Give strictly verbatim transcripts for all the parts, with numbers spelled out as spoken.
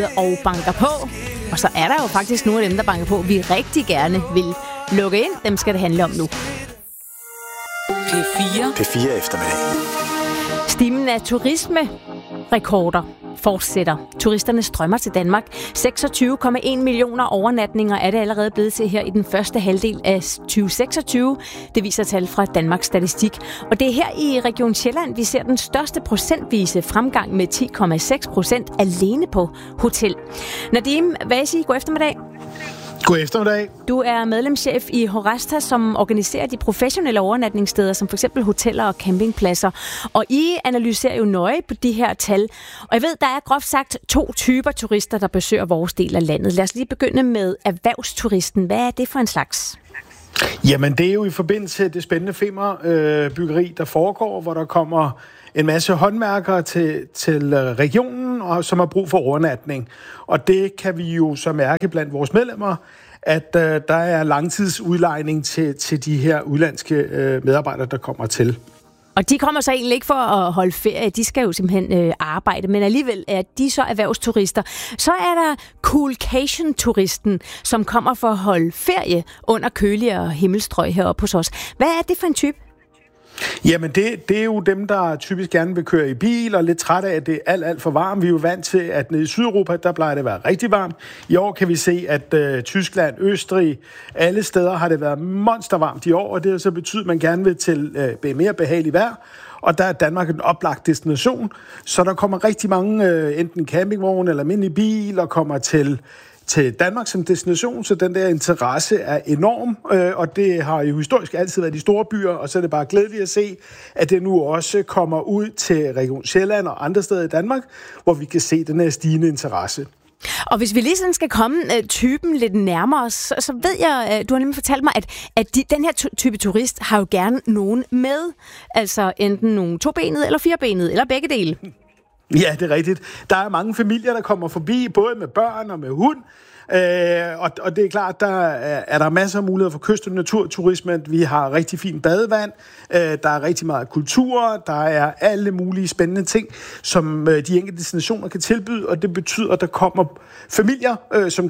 ude og banker på. Og så er der jo faktisk nogle af dem, der banker på, vi rigtig gerne vil lukke ind. Dem skal det handle om nu. P fire. P fire eftermiddag. Stimen af turisme-rekorder fortsætter. Turisterne strømmer til Danmark. seksogtyve komma en millioner overnatninger er det allerede blevet til her i den første halvdel af tyve seksogtyve. Det viser tal fra Danmarks Statistik. Og det er her i Region Sjælland, vi ser den største procentvise fremgang med ti komma seks procent alene på hotel. Nadim Vasi, god eftermiddag. God eftermiddag. Du er medlemschef i Horesta, som organiserer de professionelle overnatningssteder, som f.eks. hoteller og campingpladser. Og I analyserer jo nøje på de her tal. Og jeg ved, der er groft sagt to typer turister, der besøger vores del af landet. Lad os lige begynde med erhvervsturisten. Hvad er det for en slags? Jamen, det er jo i forbindelse med det spændende Femern-byggeri, der foregår, hvor der kommer en masse håndværkere til, til regionen, og som har brug for overnatning. Og det kan vi jo så mærke blandt vores medlemmer, at øh, der er langtidsudlejning til, til de her udlandske øh, medarbejdere, der kommer til. Og de kommer så egentlig ikke for at holde ferie, de skal jo simpelthen øh, arbejde, men alligevel er de så erhvervsturister. Så er der Coolcation-turisten, som kommer for at holde ferie under køligere himmelstrøg heroppe hos os. Hvad er det for en type? Jamen, det, det er jo dem, der typisk gerne vil køre i bil, og lidt træt af, at det er alt, alt for varmt. Vi er jo vant til, at nede i Sydeuropa, der plejer det at være rigtig varmt. I år kan vi se, at øh, Tyskland, Østrig, alle steder har det været monstervarmt i år, og det har så betydet, at man gerne vil til øh, mere behageligt vejr. Og der er Danmark en oplagt destination, så der kommer rigtig mange, øh, enten campingvogne eller almindelige bil, og kommer til... til Danmark som destination, så den der interesse er enorm, øh, og det har jo historisk altid været de store byer, og så er det bare glædeligt at se, at det nu også kommer ud til Region Sjælland og andre steder i Danmark, hvor vi kan se den her stigende interesse. Og hvis vi lige sådan skal komme uh, typen lidt nærmere, så, så ved jeg, uh, du har nemlig fortalt mig, at, at de, den her type turist har jo gerne nogen med, altså enten nogle tobenede eller firebenede, eller begge dele. Ja, det er rigtigt. Der er mange familier, der kommer forbi, både med børn og med hund. Øh, og, og det er klart, der er, er der masser af muligheder for kyst- og naturturisme. Vi har rigtig fint badevand, øh, der er rigtig meget kultur, der er alle mulige spændende ting, som øh, de enkelte destinationer kan tilbyde, og det betyder, at der kommer familier øh, som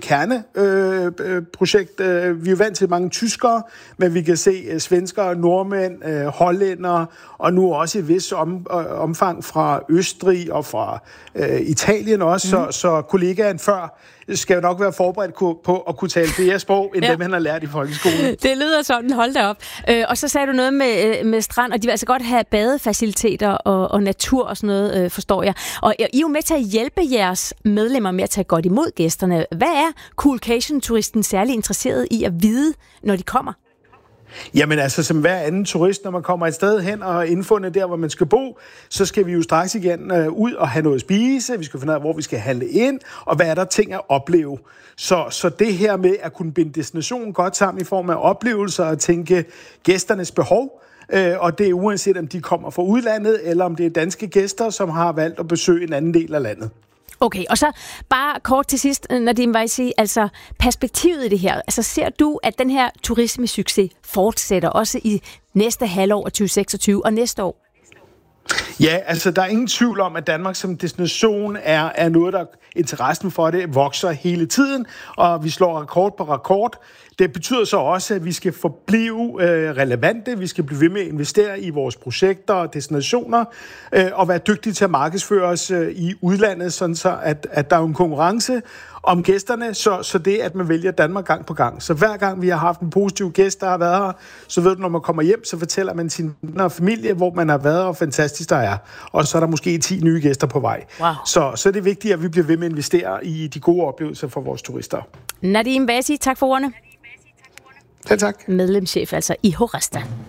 kerneprojekt. Øh, øh, vi er jo vant til mange tyskere, men vi kan se øh, svenskere, nordmænd, øh, hollændere, og nu også i vis om, øh, omfang fra Østrig og fra øh, Italien også, mm. så, så kollegaen før skal jo nok være forberedt på at kunne tale flere sprog, end ja. dem, han har lært i folkeskolen. Det lyder sådan, hold da op. Øh, og så sagde du noget med, med strand, og de vil altså godt have badefaciliteter og, og natur og sådan noget, øh, forstår jeg. Og I er jo med til at hjælpe jeres medlemmer med at tage godt imod gæsterne. Hvad er Coolcation-turisten særlig interesseret i at vide, når de kommer? Jamen altså, som hver anden turist, når man kommer et sted hen og indfundet der, hvor man skal bo, så skal vi jo straks igen øh, ud og have noget at spise. Vi skal finde ud af, hvor vi skal handle ind, og hvad er der ting at opleve. Så, så det her med at kunne binde destinationen godt sammen i form af oplevelser og tænke gæsternes behov, øh, og det er uanset om de kommer fra udlandet, eller om det er danske gæster, som har valgt at besøge en anden del af landet. Okay, og så bare kort til sidst, Nadim Vasi, altså perspektivet i det her. Altså ser du, at den her turismesucces fortsætter også i næste halvår af tyve seksogtyve og næste år? Ja, altså der er ingen tvivl om, at Danmark som destination er, er noget, der interessen for det vokser hele tiden, og vi slår rekord på rekord. Det betyder så også, at vi skal forblive øh, relevante, vi skal blive ved med at investere i vores projekter og destinationer, øh, og være dygtige til at markedsføre os øh, i udlandet, sådan så at, at der er en konkurrence om gæsterne, så, så det, at man vælger Danmark gang på gang. Så hver gang vi har haft en positiv gæst, der har været her, så ved du, når man kommer hjem, så fortæller man sin familie, hvor man har været, og fantastisk der er. Og så er der måske ti nye gæster på vej. Wow. Så, så er det vigtigt, at vi bliver ved med at investere i de gode oplevelser for vores turister. Nadim Vasi, tak for ordene. Ja, tak. Medlemschef altså i Horesta.